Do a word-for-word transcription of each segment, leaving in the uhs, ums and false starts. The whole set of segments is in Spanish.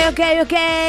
ok, ok.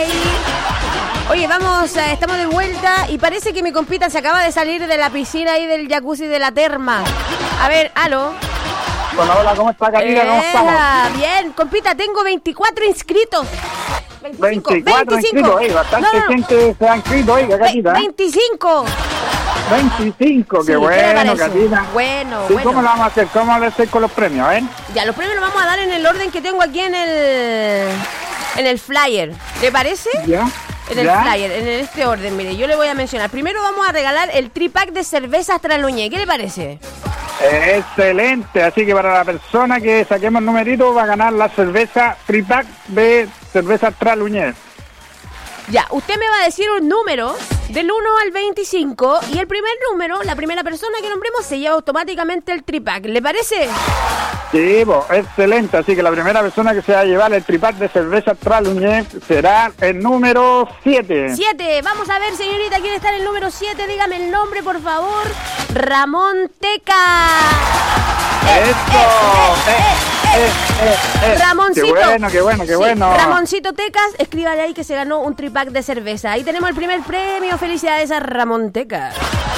Oye, vamos, eh, estamos de vuelta y parece que mi compita se acaba de salir de la piscina y del jacuzzi de la terma. A ver, aló. Bueno, hola, ¿cómo está, Catita? ¿Cómo estamos? Bien, compita, tengo veinticuatro inscritos. veinticinco, veinticuatro inscritos, oye, bastante no, no. gente se ha inscrito, oiga, Catita. veinticinco. veinticinco, sí, qué bueno, Catita. Bueno, sí, bueno. ¿Cómo lo vamos a hacer? ¿Cómo le hacer con los premios? A ver. Ya, los premios los vamos a dar en el orden que tengo aquí en el en el flyer. ¿Le parece? Ya. En el ¿Ya? flyer, en este orden, mire, yo le voy a mencionar. Primero vamos a regalar el tripack de cervezas Traluñé. ¿Qué le parece? Excelente, así que para la persona que saquemos numerito va a ganar la cerveza tripack de cerveza Traluñé. Ya, usted me va a decir un número del uno al veinticinco y el primer número, la primera persona que nombremos se lleva automáticamente el tripack. ¿Le parece? Sí, bo, excelente, así que la primera persona que se va a llevar el tripack de cerveza Traluñé será el número siete. siete, vamos a ver, señorita, ¿quién está en el número siete? Dígame el nombre, por favor. Ramón Teca. ¡Eso! Eh, eh, eh, eh, eh. Ramoncito. ¡Qué bueno, qué bueno, qué sí, bueno! Ramoncito Tecas, escríbale ahí que se ganó un tripack de cerveza. Ahí tenemos el primer premio. Felicidades a Ramón Teca.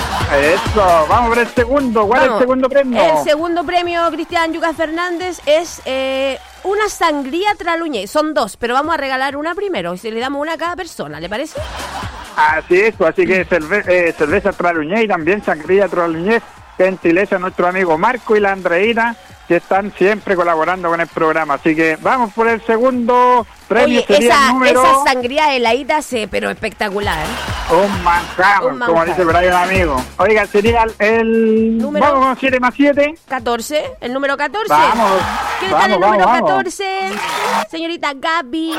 Eso, vamos por el segundo. ¿Cuál vamos. es el segundo premio? El segundo premio, Cristian Yucas Fernández, es eh, una sangría Traluñé. Son dos, pero vamos a regalar una primero y si le damos una a cada persona, ¿le parece? Así es, así que cerve eh, cerveza Traluñé y también sangría Traluñé. Gentileza a nuestro amigo Marco y la Andreina, que están siempre colaborando con el programa. Así que vamos por el segundo premio. Oye, sería esa, el número... esa sangría heladita, sí, pero espectacular. Un manjar, un manjar, como dice por ahí un amigo. Oiga, sería el... el... Número... Vamos con siete más siete. catorce, el número catorce. Vamos, ¿Quién vamos, está en el vamos, número vamos. catorce? Señorita Gaby.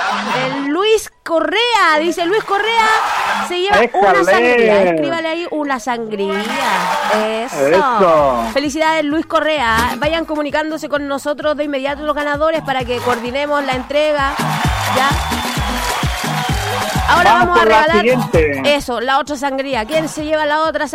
El Luis Correa, dice Luis Correa, se lleva Éjale. una sangría. Escríbale ahí una sangría. Eso. Eso. Felicidades, Luis Correa. Vayan comunicándose con nosotros de inmediato los ganadores para que coordinemos la entrega. ¿Ya? Ahora vamos, Vamos a por la regalar siguiente. eso, la otra sangría. ¿Quién se lleva la otra sangría?